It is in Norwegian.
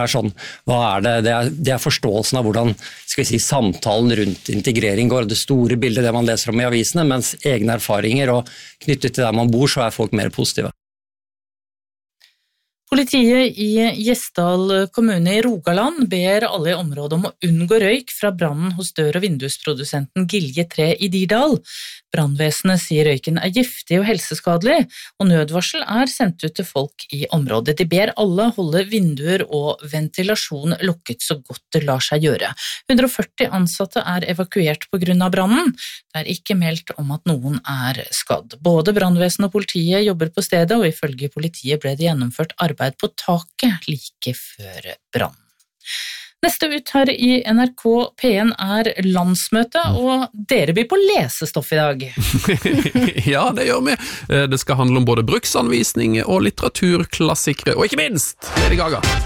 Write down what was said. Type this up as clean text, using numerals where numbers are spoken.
sånn, hva det? Det forståelsen av hvordan skal vi si, samtalen rundt integrering går, det store bildet, det man leser om i avisene, mens egne erfaringer og knyttet til der man bor, så folk mer positive. Politiet i Gjesdal kommune i Rogaland ber alle i området om å unngå røyk fra brannen hos dør- og vindusprodusenten Gilje 3 i Dirdal. Brannvesenet sier røyken giftig og helseskadelig, og nødvarsel sendt ut til folk i området. De ber alle holde vinduer og ventilasjon lukket så godt det lar seg gjøre. 140 ansatte evakuert på grunn av brannen. Det ikke meldt om at noen skadd. Både brannvesenet og politiet jobber på stedet, og ifølge politiet ble det gjennomført arbeid på taket like før brann. Neste ut her i NRK P1 landsmøte, og dere blir på lesestoff i dag. Ja, det gjør vi. Det skal handle om både bruksanvisning og litteraturklassikere, og ikke minst Lady Gaga.